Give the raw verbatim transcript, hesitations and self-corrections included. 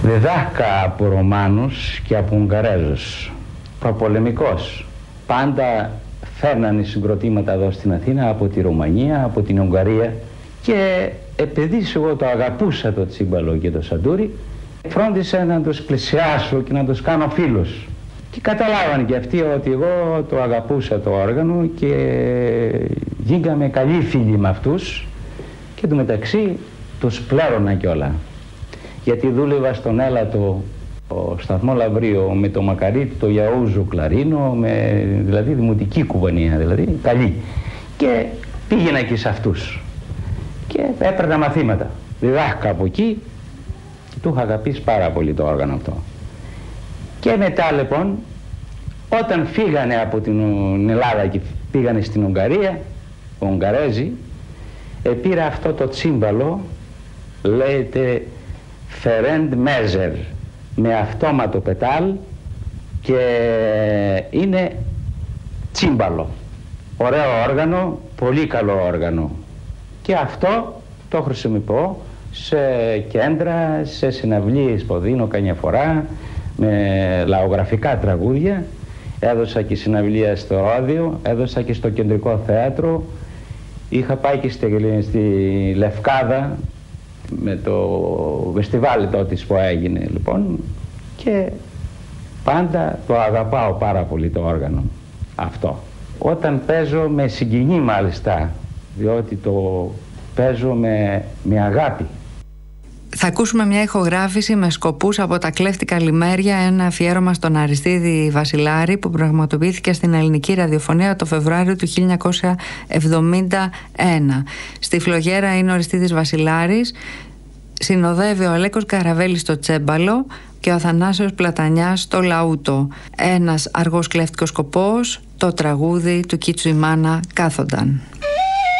Διδάχκα από Ρωμάνους και από Ουγγαρέζους, προπολεμικός. Πάντα φέρνανε συγκροτήματα εδώ στην Αθήνα από τη Ρουμανία, από την Ουγγαρία, και επειδή εγώ το αγαπούσα το τσίμπαλο και το σαντούρι, φρόντισα να τους πλησιάσω και να τους κάνω φίλους. Και καταλάβανε και αυτοί ότι εγώ το αγαπούσα το όργανο και γίναμε καλοί φίλοι με αυτούς, και του μεταξύ τους πλέρωνα κιόλα. Γιατί δούλευα στον Έλατο, ο σταθμό Λαβρίο, με το Μακαρίτη, το Ιαούζο κλαρίνο, με, δηλαδή δημοτική κουβανία, δηλαδή καλή. Και πήγαινα εκεί σε αυτούς και έπαιρνα μαθήματα. Διδάχκα από εκεί και του είχα αγαπήσει πάρα πολύ το όργανο αυτό. Και μετά λοιπόν, όταν φύγανε από την Ελλάδα και πήγανε στην Ουγγαρία, ο Ουγγαρέζοι, πήρα αυτό το τσίμπαλο, λέγεται Φερέντ Μέζερ, με αυτόματο πετάλ, και είναι τσίμπαλο. Ωραίο όργανο, πολύ καλό όργανο. Και αυτό το χρησιμοποιώ σε κέντρα, σε συναυλίες που δίνω καμιά φορά, με λαογραφικά τραγούδια. Έδωσα και συναυλία στο Ρόδιο, έδωσα και στο Κεντρικό Θέατρο. Είχα πάει και στη, στη Λευκάδα με το φεστιβάλ τότε που έγινε λοιπόν, και πάντα το αγαπάω πάρα πολύ το όργανο αυτό. Όταν παίζω με συγκινεί μάλιστα, διότι το παίζω με, με αγάπη. Θα ακούσουμε μια ηχογράφηση με σκοπούς από τα κλέφτικα λιμέρια, ένα αφιέρωμα στον Αριστίδη Βασιλάρη που πραγματοποιήθηκε στην ελληνική ραδιοφωνία το Φεβρουάριο του χίλια εννιακόσια εβδομήντα ένα. Στη φλογέρα είναι ο Αριστίδης Βασιλάρης, συνοδεύει ο Αλέκος Καραβέλης στο τσέμπαλο και ο Αθανάσιος Πλατανιάς στο λαούτο. Ένας αργός κλέφτικος σκοπός, το τραγούδι του Κίτσου η Μάνα κάθονταν.